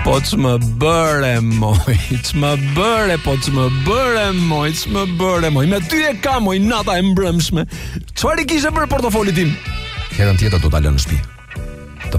Po ç'më bëre moj, ç'më bëre, po ç'më bëre moj, ç'më bëre moj. Me ty e kam moj nata e mbrëmshme. Çfarë kishe për portofolit tim? Herën tjetër do ta lënë në shtëpi.